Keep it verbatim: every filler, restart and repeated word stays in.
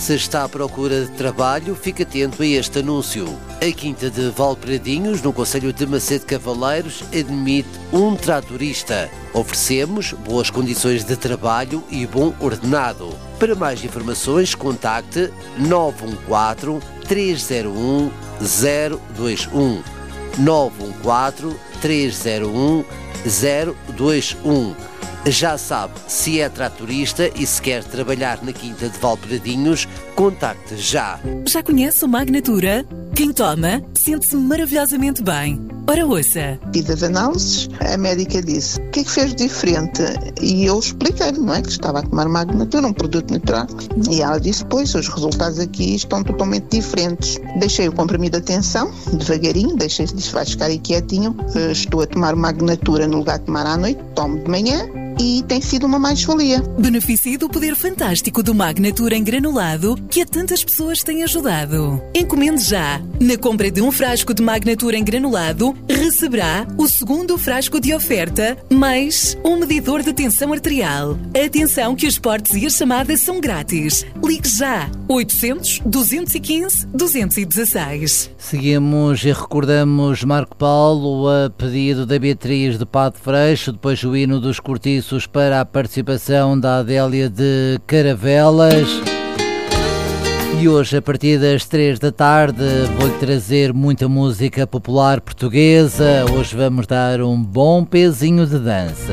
Se está à procura de trabalho, fique atento a este anúncio. A Quinta de Valpradinhos, no concelho de Macedo Cavaleiros, admite um tratorista. Oferecemos boas condições de trabalho e bom ordenado. Para mais informações, contacte nove um quatro, três zero um, zero dois um. nove um quatro, três zero um, zero dois um. Já sabe, se é tratorista e se quer trabalhar na Quinta de Valpradinhos, contacte já. Já conhece o Magnatura? Quem toma sente-se maravilhosamente bem. Ora, ouça. E das análises, a médica disse: o que é que fez diferente? E eu expliquei-lhe, não é? Que estava a tomar Magnatura, um produto natural. E ela disse: pois, os resultados aqui estão totalmente diferentes. Deixei o comprimido de atenção, devagarinho, deixei, disse: vai ficar aí quietinho. Estou a tomar Magnatura no lugar de tomar à noite, tomo de manhã. E tem sido uma mais-valia. Beneficie do poder fantástico do Magnatura em granulado que a tantas pessoas tem ajudado. Encomende já. Na compra de um frasco de Magnatura em granulado, receberá o segundo frasco de oferta, mais um medidor de tensão arterial. Atenção que os portes e as chamadas são grátis. Ligue já. oitocentos, duzentos e quinze, duzentos e dezesseis. Seguimos e recordamos Marco Paulo a pedido da Beatriz de Pato Freixo, depois o hino dos cortiços para a participação da Adélia de Caravelas. E hoje, a partir das três da tarde, vou-lhe trazer muita música popular portuguesa. Hoje vamos dar um bom pezinho de dança.